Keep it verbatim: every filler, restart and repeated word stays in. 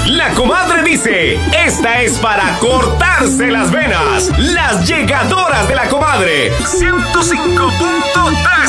La comadre dice, esta es para cortarse las venas. Las llegadoras de la comadre. ciento cinco punto tres